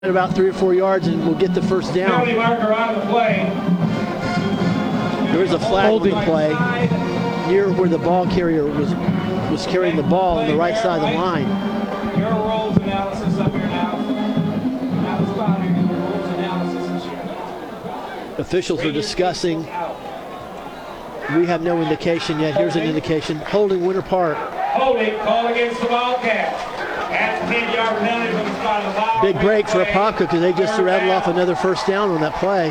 about 3 or 4 yards and we'll get the first down. Penalty marker on the play. There was a flag on the play near where the ball carrier was carrying the ball on the right side of the line. Your rules analysis up here now. Now the spot here, your rules analysis is here. Officials are discussing. We have no indication yet. Here's an indication. Holding Winter Park. Holding, call against the Wildcats. That's 10-yard penalty from the spot of the ball. Big break for Apopka because they just rattled off another first down on that play.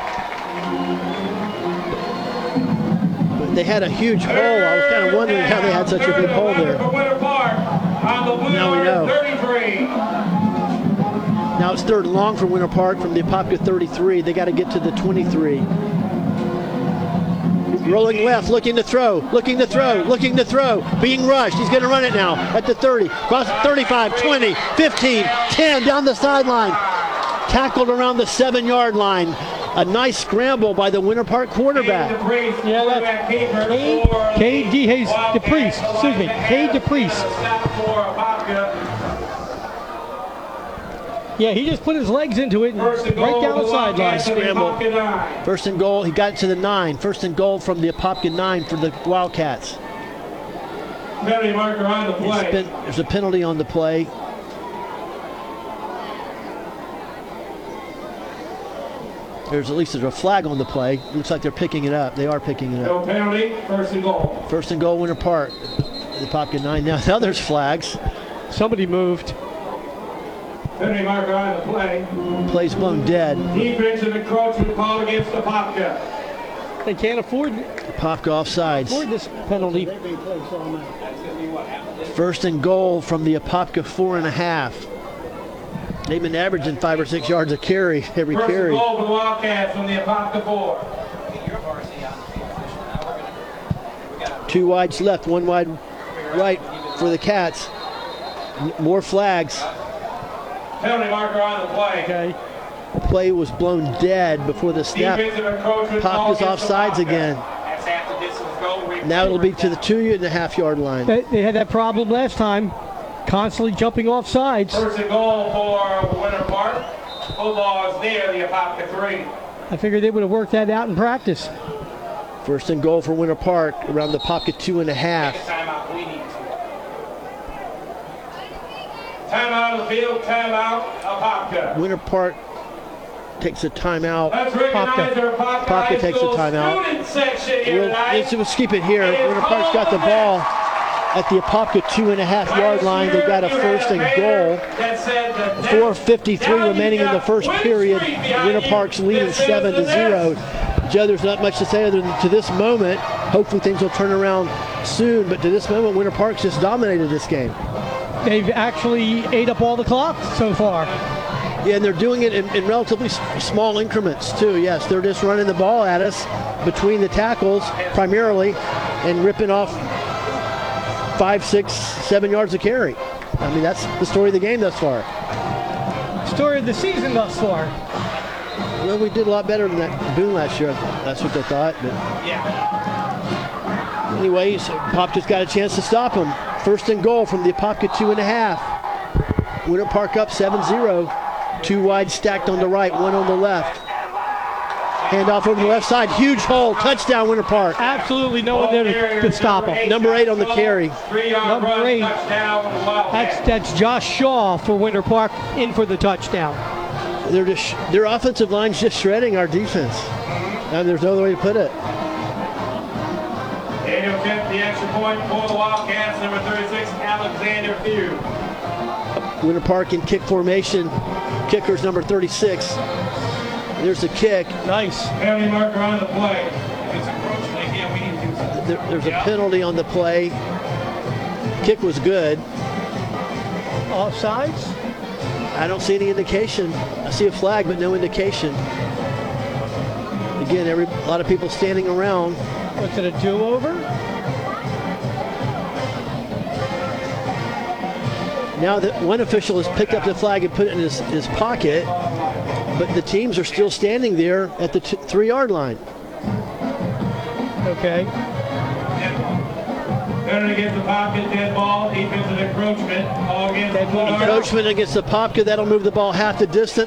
But they had a huge hole. I was kind of wondering how they had such a big hole there. Now we know. Now it's third and long for Winter Park from the Apopka 33. They got to get to the 23. Rolling left, looking to throw, being rushed. He's going to run it now at the 30, cross 35, 20, 15, 10, down the sideline. Tackled around the 7-yard line. A nice scramble by the Winter Park quarterback. Yeah, that's Cade DePriest. Excuse me, Cade DePriest. Yeah, he just put his legs into it and right down the sideline. Scramble. First and goal. He got to the 9. First and goal from the Apopka 9 for the Wildcats. Penalty marker on the play. There's a penalty on the play. There's a flag on the play. Looks like they're picking it up. They are picking it No up. penalty. First and goal. First and goal, Winter Park. The Apopka 9. Now there's flags. Somebody moved. Penalty marker on the play. Play's blown dead. Defensive encroachment call against the Apopka. They can't afford offsides. this penalty. First and goal from the Apopka 4.5. They've been averaging 5 or 6 yards a carry every First carry. First goal for the Wildcats from the Apopka 4. 2 wides left, 1 wide right for the Cats. More flags. Penalty marker on the play. Okay. Play was blown dead before the snap. Apopka's offsides again. That's half the distance goal. Now it'll be to the 2.5-yard line. They had that problem last time, constantly jumping off sides. First and goal for Winter Park. Football is near the Apopka 3. I figured they would have worked that out in practice. First and goal for Winter Park around the Apopka 2.5. Timeout, we need to. Timeout of the field, timeout, Apopka. Winter Park takes a timeout. Let's recognize our Apopka takes a timeout. Student section here tonight. Let's keep it here. Winter Park's got the ball at the Apopka 2.5-yard line. They've got a first and goal. 4:53 remaining in the first period. Winter Park's leading 7-0. Joe, there's not much to say other than to this moment. Hopefully things will turn around soon, but to this moment, Winter Park's just dominated this game. They've actually ate up all the clock so far. Yeah, and they're doing it in relatively small increments, too. Yes, they're just running the ball at us between the tackles primarily and ripping off 5, 6, 7 yards of carry. I mean, that's the story of the game thus far. Story of the season thus far. Well, we did a lot better than that Boone last year. That's what they thought. But anyways, Pop just got a chance to stop him. First and goal from the Apopka 2.5. Winter Park up 7-0. 2 wide stacked on the right, 1 on the left. Handoff over the left side. Huge hole. Touchdown, Winter Park. Absolutely no one there to stop him. Number 8 on the carry. Number 8. That's Josh Shaw for Winter Park in for the touchdown. Their offensive line's just shredding our defense. And there's no other way to put it. Daniel Kemp, the extra point for the Wildcats. Number 36, Alexander Few. Winter Park in kick formation. Kicker's number 36. There's the kick. Nice. Penalty marker on the play. There's a penalty on the play. Kick was good. Offsides? I don't see any indication. I see a flag, but no indication. Again, a lot of people standing around. What's it, a do-over? Now that one official has picked up the flag and put it in his pocket, but the teams are still standing there at the 3-yard line. Okay. Penalty against the pocket, dead ball, defensive encroachment, all against the Encroachment against the Popka. That'll move the ball half the distance.